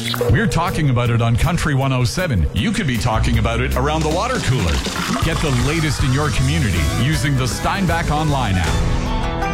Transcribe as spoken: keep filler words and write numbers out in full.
We're talking about it on Country one oh seven. You could be talking about it around the water cooler. Get the latest in your community using the Steinbach Online app.